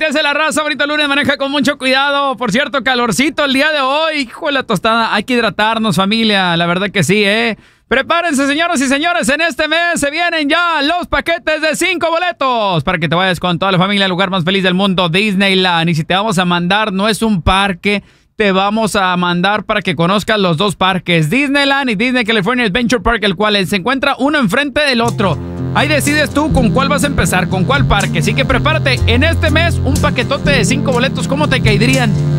¿Qué es la raza? Ahorita lunes, maneja con mucho cuidado. Por cierto, calorcito el día de hoy. Hijo de la tostada, hay que hidratarnos, familia. La verdad que sí, ¿eh? Prepárense, señoras y señores. En este mes se vienen ya los paquetes de 5 boletos para que te vayas con toda la familia al lugar más feliz del mundo, Disneyland. Y si te vamos a mandar, no es un parque, te vamos a mandar para que conozcas los dos parques, Disneyland y Disney California Adventure Park, el cual se encuentra uno enfrente del otro. Ahí decides tú con cuál vas a empezar, con cuál parque. Así que prepárate en este mes un paquetote de 5 boletos. ¿Cómo te caerían?